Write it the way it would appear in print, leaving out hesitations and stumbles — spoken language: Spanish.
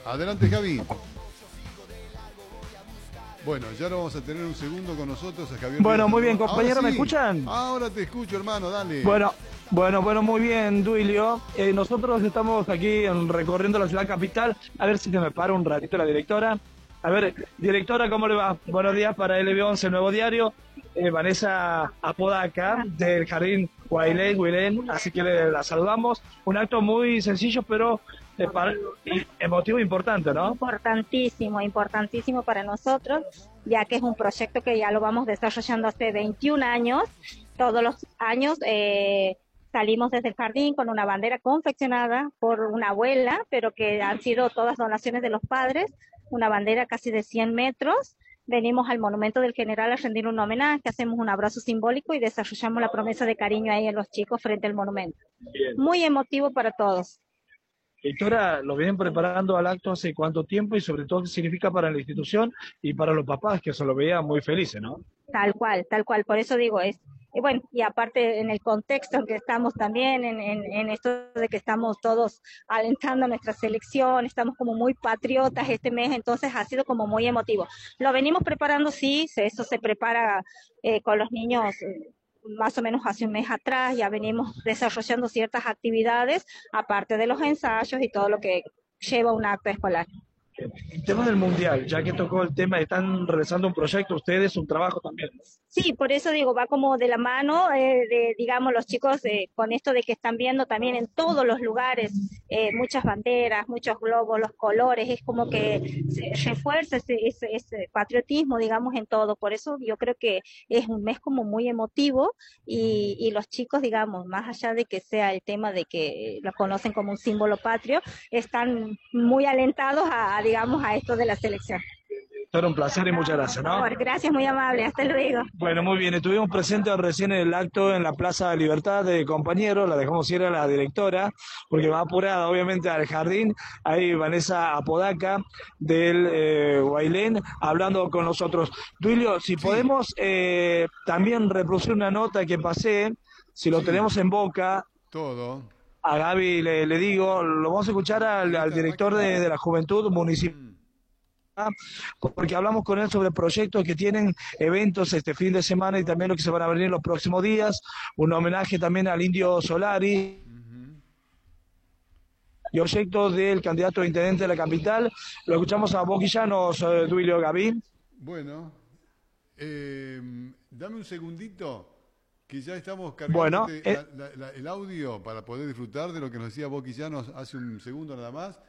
Adelante, Javi. Bueno, ya lo vamos a tener un segundo con nosotros a Javier Bueno, Díaz. muy bien, Ahora compañero, ¿me sí. escuchan? Ahora te escucho, hermano, dale. Bueno, muy bien, Duilio. Nosotros estamos aquí recorriendo la ciudad capital. A ver si se me para un ratito la directora. A ver, directora, ¿cómo le va? Buenos días para LB11 Nuevo Diario. Vanessa Apodaca, del Jardín Huailén, así que la saludamos. Un acto muy sencillo, pero emotivo e importante, ¿no? Importantísimo, importantísimo para nosotros, ya que es un proyecto que ya lo vamos desarrollando hace 21 años. Todos los años salimos desde el jardín con una bandera confeccionada por una abuela, pero que han sido todas donaciones de los padres, una bandera casi de 100 metros. Venimos al Monumento del General a rendir un homenaje, hacemos un abrazo simbólico y desarrollamos la promesa de cariño ahí a los chicos frente al monumento. Bien. Muy emotivo para todos. Directora, ¿lo vienen preparando al acto hace cuánto tiempo y sobre todo qué significa para la institución y para los papás que se lo veían muy felices, ¿no? Tal cual, por eso digo, y bueno, y aparte en el contexto en que estamos también, en esto de que estamos todos alentando a nuestra selección, estamos como muy patriotas este mes, entonces ha sido como muy emotivo. Lo venimos preparando, sí, eso se prepara con los niños. Más o menos hace un mes atrás ya venimos desarrollando ciertas actividades, aparte de los ensayos y todo lo que lleva un acto escolar. El tema del mundial, ya que tocó el tema, están realizando un proyecto ustedes, un trabajo también. Sí, por eso digo, va como de la mano, digamos, los chicos con esto de que están viendo también en todos los lugares muchas banderas, muchos globos, los colores, es como que se refuerza ese patriotismo, digamos, en todo. Por eso yo creo que es un mes como muy emotivo y los chicos, digamos, más allá de que sea el tema de que lo conocen como un símbolo patrio, están muy alentados digamos, a esto de la selección. Era un placer y muchas gracias, ¿no? Gracias, muy amable, hasta luego. Bueno, muy bien, estuvimos presentes recién en el acto en la Plaza de Libertad de compañeros, la dejamos ir a la directora, porque va apurada obviamente al jardín, ahí Vanessa Apodaca del Huailén hablando con nosotros. Duilio, si podemos también reproducir una nota que pasé, si lo tenemos en boca. Todo. A Gaby le digo, lo vamos a escuchar al director de la Juventud Municipal, porque hablamos con él sobre proyectos que tienen eventos este fin de semana y también lo que se van a venir los próximos días, un homenaje también al Indio Solari y proyectos del candidato a intendente de la capital. Lo escuchamos a Boquillanos, Duilio, Gaby. Bueno, dame un segundito, que ya estamos cargando Bueno, el audio para poder disfrutar de lo que nos decía Boquillanos hace un segundo nada más.